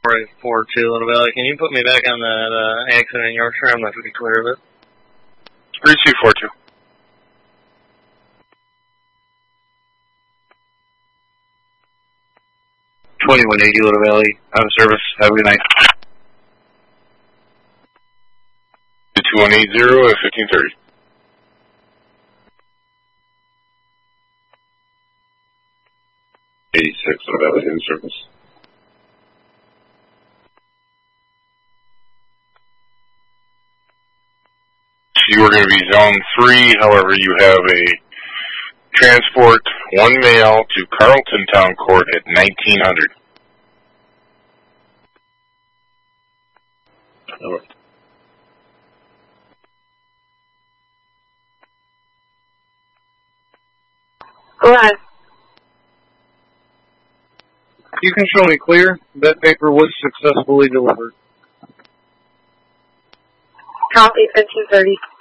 4842 Little Valley. Can you put me back on that accident in Yorkshire? I'm not pretty clear of it. 3242. 2180 Little Valley, out of service. Have a good night. 2180 at 1530. Little Valley, in service. You are going to be zone 3, however, you have a transport, 1 mail to Carlton Town Court at 1900. Over. Go ahead. You can show me clear. That paper was successfully delivered. Count 8:15:30.